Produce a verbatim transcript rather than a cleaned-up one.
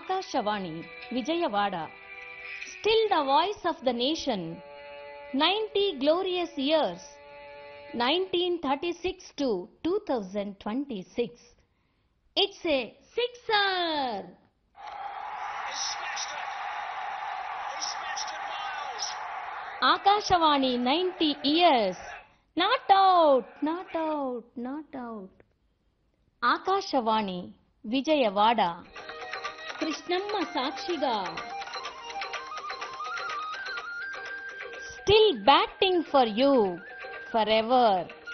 Akashavani, Vijayawada. Still the voice of the nation. ninety glorious years. nineteen thirty-six to two thousand twenty-six. It's a sixer. He smashed it. He smashed it, Miles. Akashavani, ninety years. Not out, not out, not out. Akashavani, Vijayawada. Krishnamma Sakshiga. Still batting for you forever.